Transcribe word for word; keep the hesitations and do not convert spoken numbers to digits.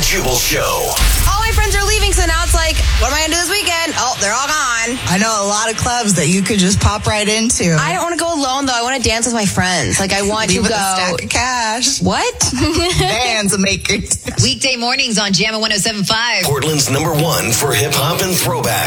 Jubal Show. All my friends are leaving, so now it's like, what am I going to do this weekend? Oh, they're all gone. I know a lot of clubs that you could just pop right into. I don't want to go alone, though. I want to dance with my friends. Like, I want Leave to with go. a stack of cash. What? Bands a maker. Weekday mornings on Jammin' one oh seven point five. Portland's number one for hip hop and throwback.